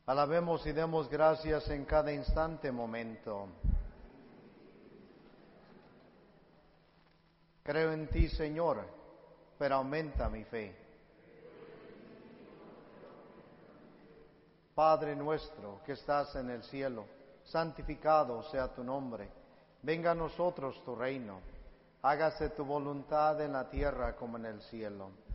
Alabemos y demos gracias en cada instante, momento. Creo en ti, Señor, pero aumenta mi fe. Padre nuestro que estás en el cielo, santificado sea tu nombre. Venga a nosotros tu reino. Hágase tu voluntad en la tierra como en el cielo.